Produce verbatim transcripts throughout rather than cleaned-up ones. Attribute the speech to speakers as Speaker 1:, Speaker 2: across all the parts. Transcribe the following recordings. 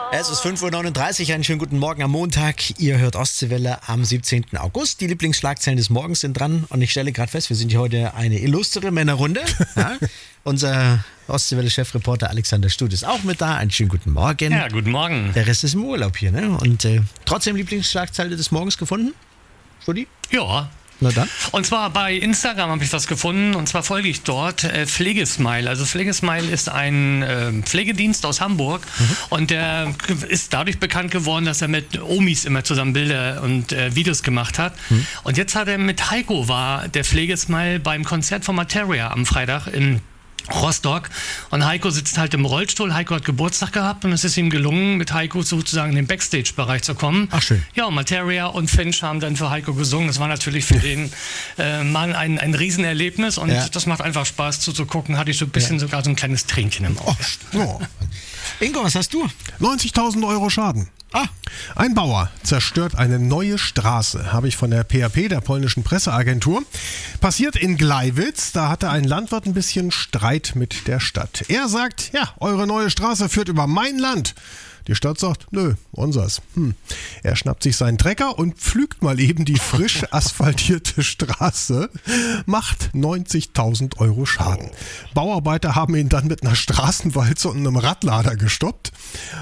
Speaker 1: Es ist fünf Uhr neununddreißig, einen schönen guten Morgen am Montag. Ihr hört Ostseewelle am siebzehnten August. Die Lieblingsschlagzeilen des Morgens sind dran und ich stelle gerade fest, wir sind hier heute eine illustre Männerrunde. Ja? Unser Ostseewelle-Chefreporter Alexander Stut ist auch mit da. Einen schönen guten Morgen.
Speaker 2: Ja, guten Morgen.
Speaker 1: Der Rest ist im Urlaub hier, ne? Und äh, trotzdem Lieblingsschlagzeile des Morgens gefunden? Studi?
Speaker 2: Ja.
Speaker 1: Na dann.
Speaker 2: Und zwar bei Instagram habe ich das gefunden und zwar folge ich dort äh, Pflegesmile. Also Pflegesmile ist ein äh, Pflegedienst aus Hamburg mhm. und der ist dadurch bekannt geworden, dass er mit Omis immer zusammen Bilder und äh, Videos gemacht hat. Mhm. Und jetzt hat er mit Heiko, war der Pflegesmile beim Konzert von Materia am Freitag in Rostock und Heiko sitzt halt im Rollstuhl. Heiko hat Geburtstag gehabt und es ist ihm gelungen, mit Heiko sozusagen in den Backstage-Bereich zu kommen.
Speaker 1: Ach schön.
Speaker 2: Ja, und Materia und Finch haben dann für Heiko gesungen. Das war natürlich für den äh, Mann ein, ein Riesenerlebnis und ja. das macht einfach Spaß zuzugucken. Hatte ich so ein bisschen ja. sogar so ein kleines Tränchen im Auge.
Speaker 1: Oh. Oh. Ingo, was hast du?
Speaker 3: neunzigtausend Euro Schaden.
Speaker 1: Ah.
Speaker 3: Ein Bauer zerstört eine neue Straße, habe ich von der P A P, der polnischen Presseagentur. Passiert in Gleiwitz, da hatte ein Landwirt ein bisschen Streit mit der Stadt. Er sagt, ja, eure neue Straße führt über mein Land. Die Stadt sagt, nö, unsers. Hm. Er schnappt sich seinen Trecker und pflügt mal eben die frisch asphaltierte Straße, macht neunzigtausend Euro Schaden. Bauarbeiter haben ihn dann mit einer Straßenwalze und einem Radlader gestoppt.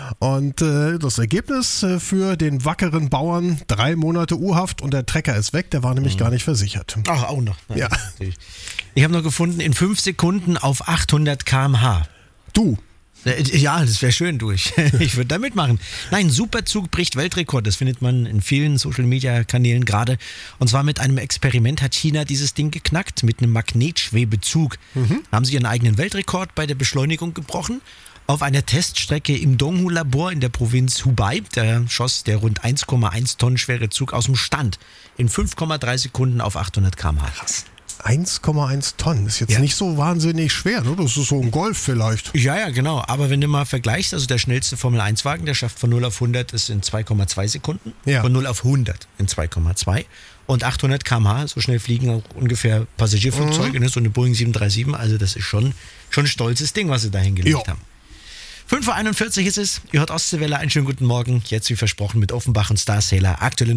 Speaker 3: Und äh, das Ergebnis äh, für den wackeren Bauern, drei Monate U-Haft und der Trecker ist weg, der war nämlich mhm. gar nicht versichert.
Speaker 1: Ach, auch noch. Nein,
Speaker 3: ja.
Speaker 1: Ich habe noch gefunden, in fünf Sekunden auf achthundert Kilometer pro Stunde.
Speaker 3: Du?
Speaker 1: Ja, das wäre schön, du. Ich, ich würde da mitmachen. Nein, Superzug bricht Weltrekord. Das findet man in vielen Social-Media-Kanälen gerade. Und zwar mit einem Experiment hat China dieses Ding geknackt. Mit einem Magnetschwebezug mhm. haben sie ihren eigenen Weltrekord bei der Beschleunigung gebrochen. Auf einer Teststrecke im Donghu-Labor in der Provinz Hubei, da schoss der rund eins Komma eins Tonnen schwere Zug aus dem Stand in fünf Komma drei Sekunden auf achthundert Kilometer pro Stunde. Krass.
Speaker 3: eins Komma eins Tonnen ist jetzt ja. nicht so wahnsinnig schwer, ne? Das ist so ein Golf vielleicht.
Speaker 1: Ja, ja, genau. Aber wenn du mal vergleichst, also der schnellste Formel eins Wagen, der schafft von null auf hundert ist in zwei Komma zwei Sekunden.
Speaker 3: Ja.
Speaker 1: Von null auf hundert in zwei Komma zwei. Und achthundert Kilometer pro Stunde, so schnell fliegen auch ungefähr Passagierflugzeuge, mhm. ne? So eine Boeing sieben drei sieben. Also das ist schon, schon ein stolzes Ding, was sie da hingelegt jo. haben. fünf Uhr einundvierzig ist es. Ihr hört Ostseewelle. Einen schönen guten Morgen. Jetzt wie versprochen mit Offenbach und Starsailor. Aktuelle